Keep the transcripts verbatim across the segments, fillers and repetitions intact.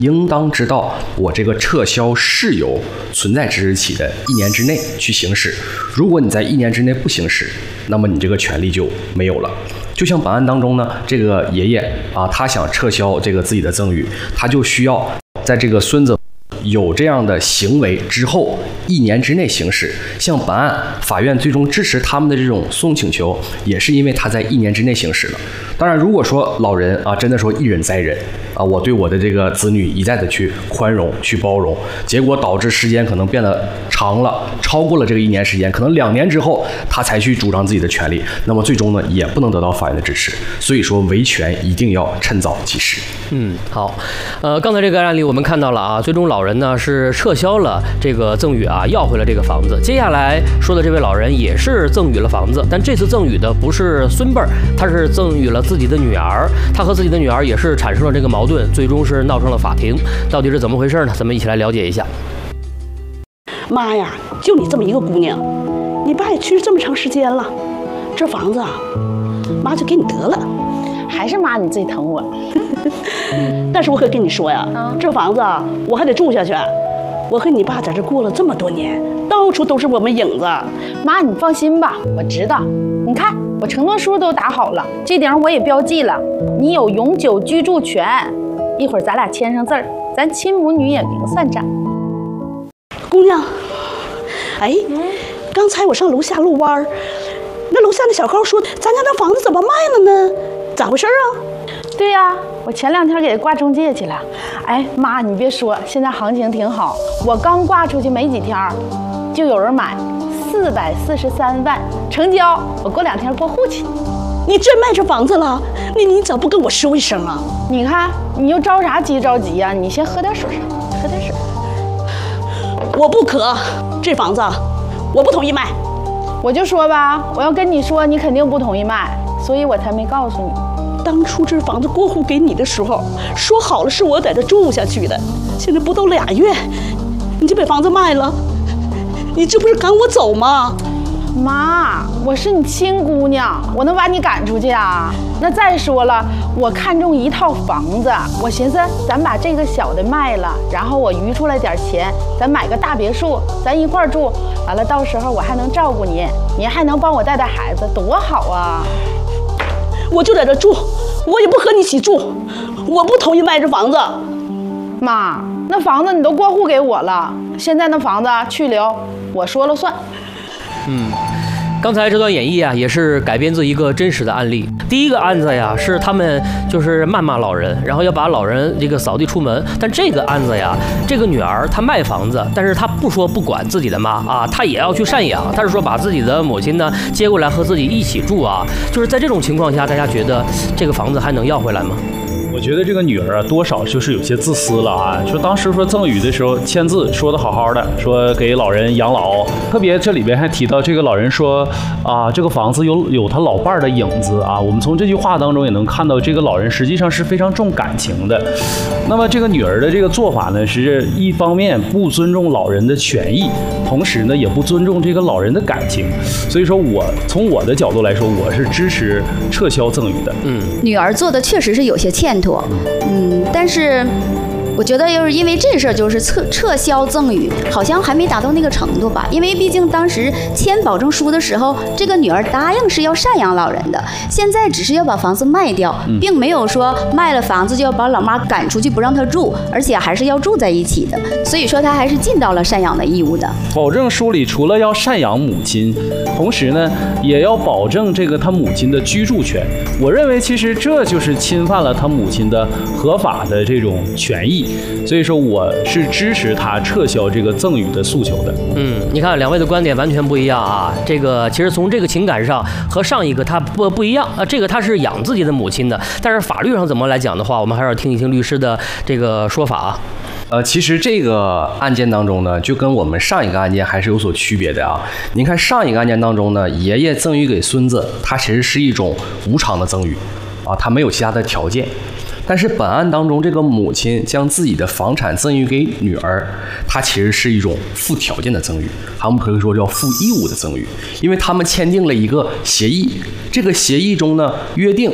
应当知道我这个撤销事由存在之日起的一年之内去行使。如果你在一年之内不行使，那么你这个权利就没有了。就像本案当中呢，这个爷爷啊，他想撤销这个自己的赠与，他就需要在这个孙子有这样的行为之后一年之内行使。像本案法院最终支持他们的这种诉讼请求，也是因为他在一年之内行使了。当然，如果说老人啊真的说一忍再忍啊，我对我的这个子女一再的去宽容去包容，结果导致时间可能变得长了，超过了这个一年时间，可能两年之后他才去主张自己的权利，那么最终呢也不能得到法院的支持。所以说维权一定要趁早及时。嗯， 好，呃，刚才这个案例我们看到了啊，最终老人呢是撤销了这个赠与啊，要回了这个房子。接下来说的这位老人也是赠与了房子，但这次赠与的不是孙辈儿，他是赠与了自己的女儿。他和自己的女儿也是产生了这个矛盾，最终是闹上了法庭。到底是怎么回事呢？咱们一起来了解一下。 妈呀，就你这么一个姑娘，你爸也去世这么长时间了，这房子啊，妈就给你得了。 还是妈你最疼我。 但是我可跟你说呀，嗯、这房子啊，我还得住下去。我和你爸在这过了这么多年，到处都是我们影子。 妈，你放心吧，我知道。你看，我承诺书都打好了，这顶我也标记了，你有永久居住权。一会儿咱俩签上字儿，咱亲母女也明算账。 姑娘，哎，嗯、刚才我上楼下遛弯儿，那楼下那小高说，咱家那房子怎么卖了呢？咋回事啊？ 对呀、啊，我前两天给他挂中介去了。哎妈，你别说，现在行情挺好，我刚挂出去没几天，就有人买，四百四十三万成交，我过两天过户去。 你真卖这房子了？你你咋不跟我说一声啊？ 你看你又着啥急着急呀、啊？你先喝点水，喝点水。 我不渴，这房子我不同意卖。 我就说吧，我要跟你说，你肯定不同意卖，所以我才没告诉你。 当初这房子过户给你的时候，说好了是我在这住下去的，现在不到俩月，你就把房子卖了，你这不是赶我走吗？ 妈，我是你亲姑娘，我能把你赶出去啊？那再说了，我看中一套房子，我寻思咱把这个小的卖了，然后我余出来点钱，咱买个大别墅，咱一块儿住，完了到时候我还能照顾您，您还能帮我带带孩子，多好啊！ 我就在这住，我也不和你一起住，我不同意卖这房子。 妈，那房子你都过户给我了，现在那房子去留，我说了算。 嗯，刚才这段演绎啊，也是改编自一个真实的案例。第一个案子呀，是他们就是谩骂老人，然后要把老人这个扫地出门。但这个案子呀，这个女儿她卖房子，但是她不说不管自己的妈啊，她也要去赡养。她是说把自己的母亲呢接过来和自己一起住啊。就是在这种情况下，大家觉得这个房子还能要回来吗？ 我觉得这个女儿啊，多少就是有些自私了啊。说当时说赠与的时候签字说的好好的，说给老人养老，特别这里边还提到这个老人说啊，这个房子有有他老伴儿的影子啊。我们从这句话当中也能看到，这个老人实际上是非常重感情的。那么这个女儿的这个做法呢，是一方面不尊重老人的权益，同时呢也不尊重这个老人的感情。所以说我从我的角度来说，我是支持撤销赠与的。 嗯，女儿做的确实是有些欠妥，嗯，但是我觉得要是因为这事儿就是撤撤销赠与，好像还没达到那个程度吧。因为毕竟当时签保证书的时候，这个女儿答应是要赡养老人的，现在只是要把房子卖掉，并没有说卖了房子就要把老妈赶出去不让她住，而且还是要住在一起的。所以说她还是尽到了赡养的义务的。 保证书里除了要赡养母亲，同时呢也要保证这个她母亲的居住权。我认为其实这就是侵犯了她母亲的合法的这种权益。所以说我是支持他撤销这个赠与的诉求的。 嗯，你看两位的观点完全不一样啊。这个其实从这个情感上和上一个他不不一样啊。这个他是养自己的母亲的，但是法律上怎么来讲的话，我们还是要听一听律师的这个说法啊。 呃，其实这个案件当中呢，就跟我们上一个案件还是有所区别的啊。您看上一个案件当中呢，爷爷赠与给孙子，它其实是一种无偿的赠与啊，它没有其他的条件。但是本案当中，这个母亲将自己的房产赠与给女儿，它其实是一种附条件的赠与，他们可以说叫附义务的赠与，因为他们签订了一个协议，这个协议中呢约定，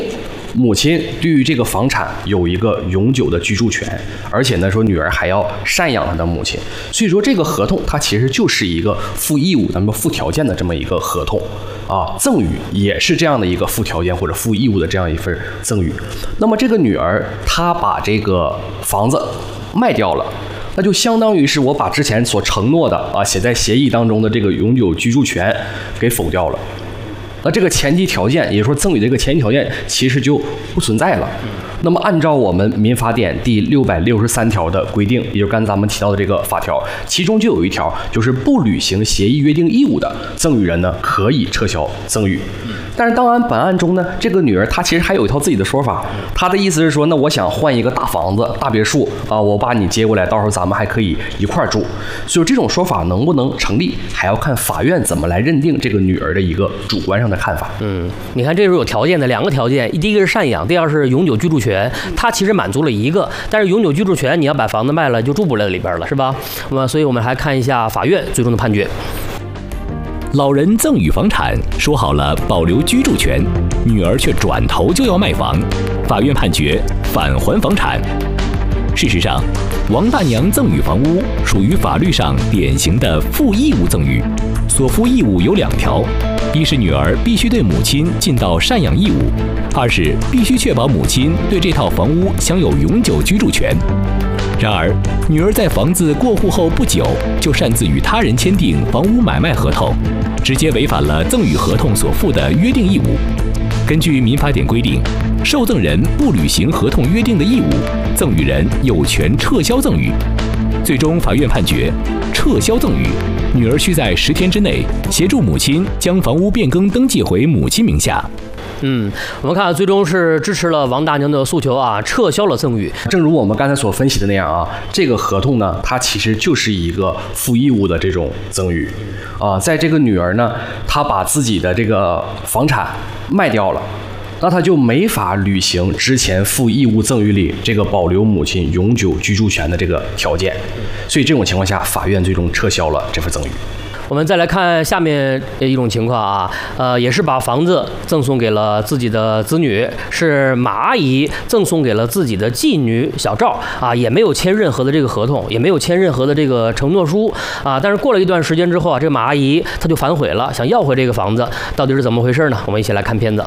母亲对于这个房产有一个永久的居住权，而且呢说女儿还要赡养她的母亲，所以说这个合同它其实就是一个附义务，咱们附条件的这么一个合同啊，赠与也是这样的一个附条件或者附义务的这样一份赠与。那么这个女儿她把这个房子卖掉了，那就相当于是我把之前所承诺的啊写在协议当中的这个永久居住权给否掉了。那这个前提条件，也就是说赠与这个前提条件其实就不存在了。那么按照我们民法典第六百六十三条的规定，也就是刚才咱们提到的这个法条，其中就有一条，就是不履行协议约定义务的赠与人呢，可以撤销赠与。但是当然，本案中呢，这个女儿她其实还有一套自己的说法，她的意思是说，那我想换一个大房子、大别墅啊，我把你接过来，到时候咱们还可以一块儿住。所以这种说法能不能成立，还要看法院怎么来认定这个女儿的一个主观上的看法。 嗯，你看这是有条件的，两个条件，第一个是赡养，第二是永久居住权。它其实满足了一个，但是永久居住权你要把房子卖了就住不了里边了，是吧？那么所以我们来看一下法院最终的判决。 老人赠与房产，说好了保留居住权，女儿却转头就要卖房，法院判决返还房产。事实上，王大娘赠与房屋属于法律上典型的附义务赠与，所负义务有两条：一是女儿必须对母亲尽到赡养义务，二是必须确保母亲对这套房屋享有永久居住权。然而，女儿在房子过户后不久就擅自与他人签订房屋买卖合同，直接违反了赠与合同所负的约定义务。根据民法典规定，受赠人不履行合同约定的义务，赠与人有权撤销赠与。最终，法院判决撤销赠与，女儿需在十天之内协助母亲将房屋变更登记回母亲名下。 嗯，我们看最终是支持了王大娘的诉求啊，撤销了赠与。 正如我们刚才所分析的那样啊，这个合同呢，它其实就是一个附义务的这种赠与啊。在这个女儿呢，她把自己的这个房产卖掉了，那她就没法履行之前附义务赠与里这个保留母亲永久居住权的这个条件，所以这种情况下，法院最终撤销了这份赠与。 我们再来看下面一种情况啊，呃，也是把房子赠送给了自己的子女，是马阿姨赠送给了自己的继女小赵啊，也没有签任何的这个合同，也没有签任何的这个承诺书啊。但是过了一段时间之后啊，这个马阿姨她就反悔了，想要回这个房子，到底是怎么回事呢？我们一起来看片子。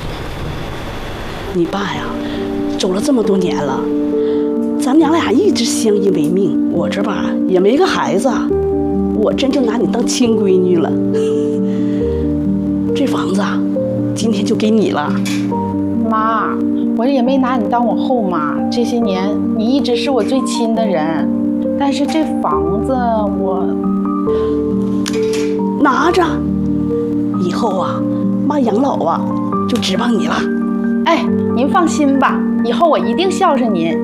你爸呀，走了这么多年了，咱娘俩一直相依为命，我这吧也没个孩子。我真就拿你当亲闺女了，这房子啊，今天就给你了。 妈，我也没拿你当我后妈，这些年你一直是我最亲的人，但是这房子我拿着，以后啊，妈养老啊就指望你了。 哎，您放心吧，以后我一定孝顺您。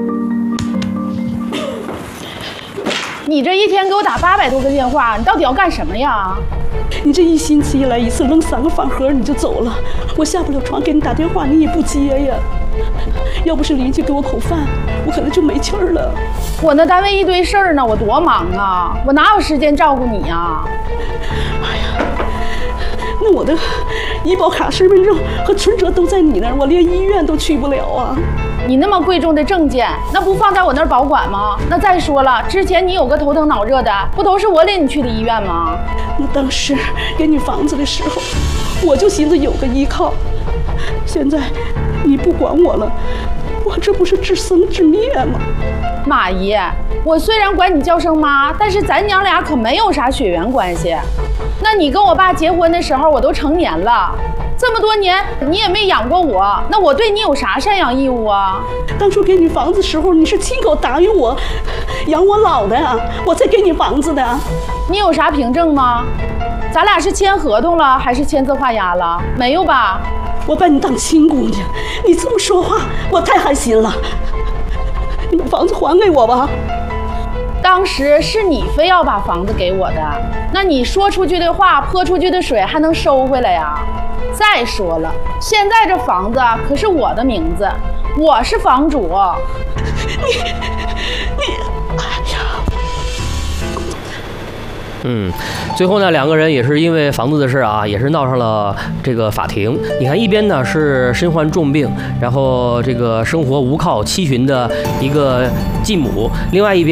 你这一天给我打八百多个电话，你到底要干什么呀？ 你这一星期来一次扔三个饭盒你就走了，我下不了床给你打电话你也不接呀。要不是邻居给我口饭，我可能就没气儿了。 我那单位一堆事儿呢，我多忙啊，我哪有时间照顾你呀？ 哎呀，那我的医保卡、身份证和存折都在你那儿，我连医院都去不了啊。 你那么贵重的证件，那不放在我那儿保管吗？那再说了，之前你有个头疼脑热的，不都是我领你去的医院吗？ 那当时给你房子的时候，我就寻思有个依靠。现在你不管我了，我这不是自生自灭吗？ 马姨，我虽然管你叫声妈，但是咱娘俩可没有啥血缘关系。那你跟我爸结婚的时候，我都成年了。这么多年你也没养过我，那我对你有啥赡养义务啊？ 当初给你房子时候，你是亲口答应我养我老的啊，我才给你房子的。 你有啥凭证吗？咱俩是签合同了还是签字画押了？没有吧？ 我把你当亲姑娘，你这么说话我太寒心了。你把房子还给我吧。 当时是你非要把房子给我的，那你说出去的话泼出去的水还能收回来呀？再说了，现在这房子可是我的名字，我是房主。 你你，哎呀， 嗯， 最后呢，两个人也是因为房子的事啊，也是闹上了这个法庭。你看，一边呢是身患重病，然后这个生活无靠七旬的一个继母，另外一边。